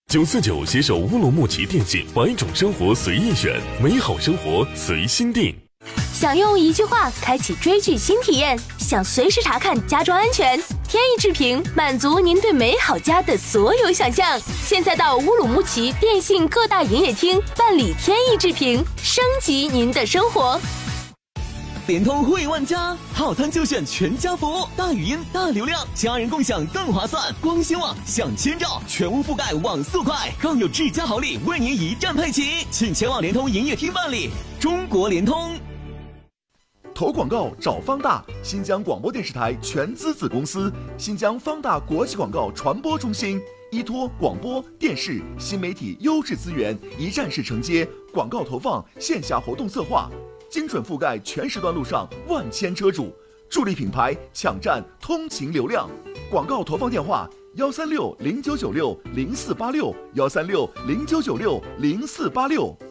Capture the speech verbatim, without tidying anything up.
九四九携手乌鲁木齐电信，百种生活随意选，美好生活随心定。 想用一句话开启追剧新体验，想随时查看家装安全，天翼智屏满足您对美好家的所有想象。现在到乌鲁木齐电信各大营业厅办理天翼智屏，升级您的生活。 联通惠万家，套餐就选全家福，大语音大流量，家人共享更划算。光纤网享千兆，全屋覆盖网速快，更有智家好礼为您一站配齐，请前往联通营业厅办理。中国联通。 投广告找方大，新疆广播电视台全资子公司，新疆方大国际广告传播中心，依托广播电视新媒体优质资源，一站式承接广告投放、线下活动策划，精准覆盖全时段路上万千车主，助力品牌抢占通勤流量。广告投放电话：幺三六零九九六零四八六，幺三六零九九六零四八六。